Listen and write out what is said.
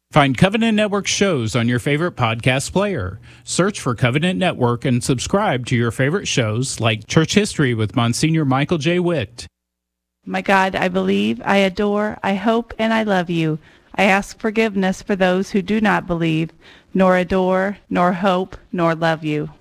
Find Covenant Network shows on your favorite podcast player. Search for Covenant Network and subscribe to your favorite shows like Church History with Monsignor Michael J. Witt. My God, I believe, I adore, I hope, and I love you. I ask forgiveness for those who do not believe, nor adore, nor hope, nor love you.